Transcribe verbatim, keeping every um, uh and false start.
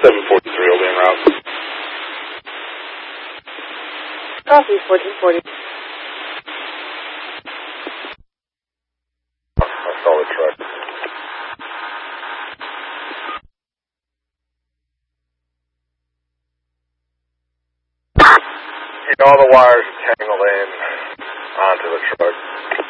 seven forty-three will be en route. Copy, fourteen forty. I saw the truck. All the wires are tangled in onto the truck.